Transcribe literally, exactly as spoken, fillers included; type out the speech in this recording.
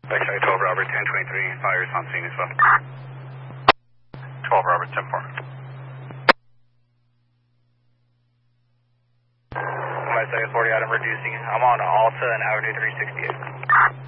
X-ray twelve Robert ten twenty-three, fires on scene as well. twelve Robert ten four. My second forty out, I'm reducing. I'm on Alta and Avenue three sixty-eight.